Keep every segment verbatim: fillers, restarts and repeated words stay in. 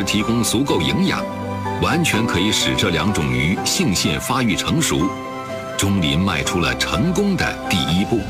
提供足够营养，完全可以使这两种鱼性腺发育成熟。钟林迈出了成功的第一步。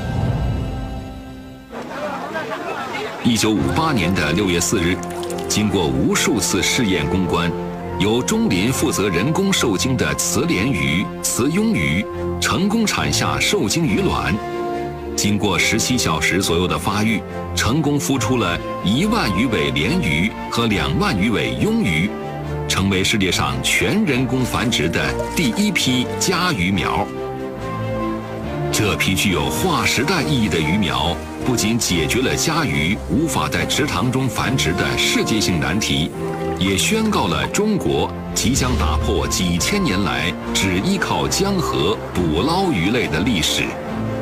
一九五八年的六月四日，经过无数次试验攻关，由钟林负责人工受精的雌鲢鱼、雌鳙鱼成功产下受精鱼卵。经过十七小时左右的发育，成功孵出了一万余尾鲢鱼和两万余尾鳙鱼，成为世界上全人工繁殖的第一批家鱼苗。这批具有划时代意义的鱼苗，不仅解决了家鱼无法在池塘中繁殖的世界性难题，也宣告了中国即将打破几千年来只依靠江河捕捞鱼类的历史。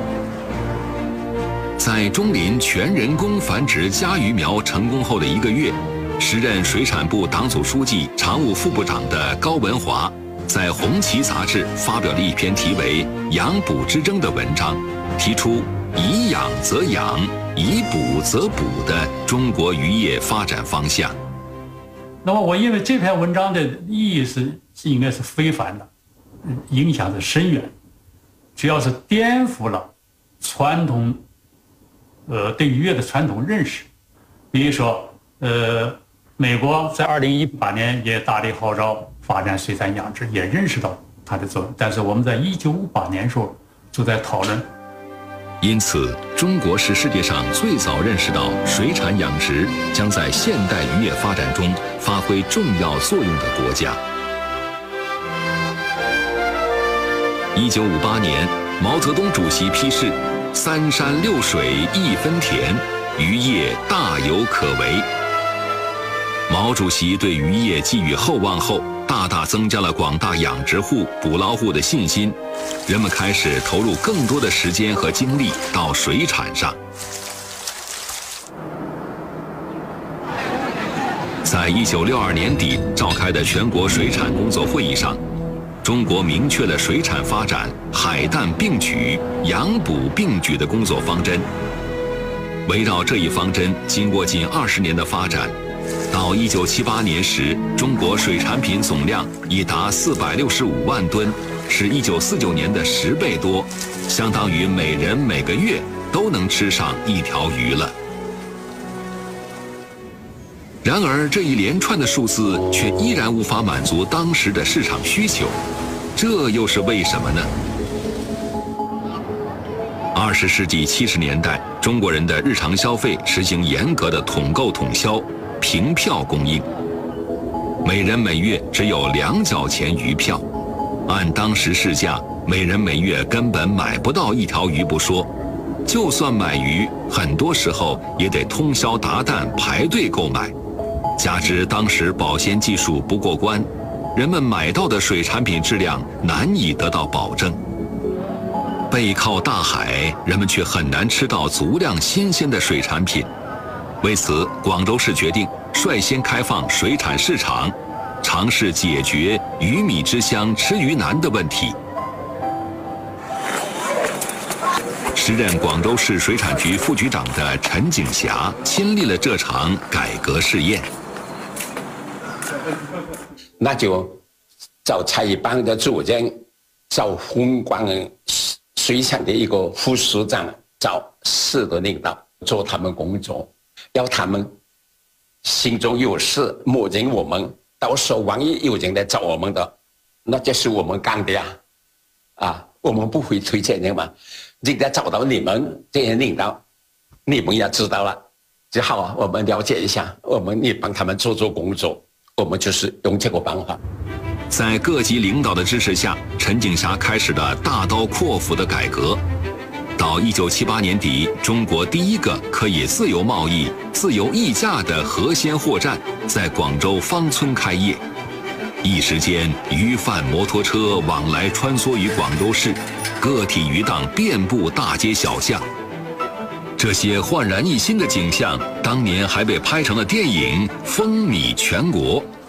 在钟林全人工繁殖家鱼苗成功后的一个月，时任水产部党组书记、常务副部长的高文华，在《红旗》杂志发表了一篇题为《养捕之争》的文章，提出以养则养，以捕则捕的中国渔业发展方向。 那么我认为这篇文章的意义是是应该是非凡的，影响是深远，主要是颠覆了传统呃对渔业的传统认识。比如说呃美国在二零一八年也大力号召发展水产养殖，也认识到它的作用，但是我们在一九五八年时候就在讨论。 因此，中国是世界上最早认识到水产养殖将在现代渔业发展中发挥重要作用的国家。一九五八年，毛泽东主席批示：“三山六水一分田，渔业大有可为。”毛主席对渔业寄予厚望后，大大增加了广大养殖户、捕捞户的信心，人们开始投入更多的时间和精力到水产上。在一九六二年底召开的全国水产工作会议上，中国明确了水产发展海淡并举、养捕并举的工作方针。围绕这一方针，经过近二十年的发展，到一九七八年时，中国水产品总量已达四百六十五万吨，是一九四九年的十倍多，相当于每人每个月都能吃上一条鱼了。然而，这一连串的数字却依然无法满足当时的市场需求，这又是为什么呢？二十世纪七十年代，中国人的日常消费实行严格的统购统销、凭票供应，每人每月只有两角钱鱼票，按当时市价，每人每月根本买不到一条鱼不说，就算买鱼，很多时候也得通宵达旦排队购买。加之当时保鲜技术不过关，人们买到的水产品质量难以得到保证。背靠大海，人们却很难吃到足量新鲜的水产品。为此，广州市决定率先开放水产市场，尝试解决鱼米之乡吃鱼难的问题。时任广州市水产局副局长的陈景霞亲历了这场改革试验。 那就找采办的主任，找宏观水产的一个副署长，找市的领导做他们工作，要他们心中有事，默认我们，到时候万一有人来找我们的，那就是我们干的呀，啊，我们不会推荐人嘛，人家找到你们这些领导，你们也知道了，就好，我们了解一下，我们你帮他们做做工作，我们就是用这个办法。 在各级领导的支持下，陈景霞开始了大刀阔斧的改革。到一九七八年底，中国第一个可以自由贸易、自由议价的河鲜货站在广州芳村开业。一时间，鱼贩摩托车往来穿梭于广州市，个体鱼档遍布大街小巷。这些焕然一新的景象，当年还被拍成了电影，风靡全国。